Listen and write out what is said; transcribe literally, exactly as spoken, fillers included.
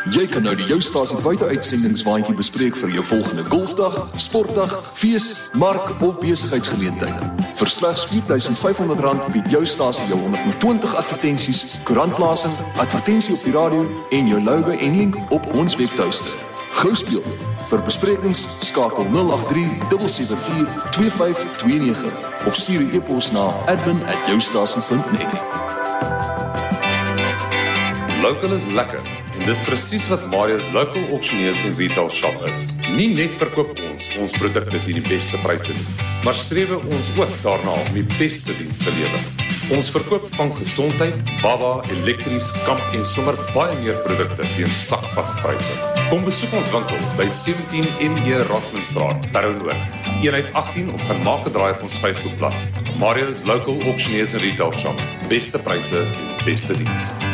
Jy kan nou die Jou Stasie buite-uitsendingswaandjie bespreek vir jou volgende golfdag, sportdag, fees, mark of besigheidsgeleentheid. Vir slegs vier duisend vyf honderd rand bied Jou Stasie jou honderd en twintig advertensies, koerantplasing, advertensie op die radio en jou logo en link op ons webtuiste. Gou speel. Vir besprekings skakel nul agt drie sewe sewe vier twee vyf twee nege of stuur 'n e-pos na admin at joustasie punt net. Local is lekker. En dis presies wat Marius Local Auctioneers en Retail Shop is. Nie net verkoop ons ons produkte teen die beste pryse nie, maar streef ons ook daarna om die beste diens te lewer. Ons verkoop van gesondheid, baba, elektries, kamp en sommer baie meer produkte teen sakpaspryse. Kom besoek ons winkel by sewentien M E Rockmanstraat, Paronoord, eenheid agttien of gaan maak 'n draai op ons Facebookblad. Marius Local Auctioneers en Retail Shop. Beste pryse en beste diens.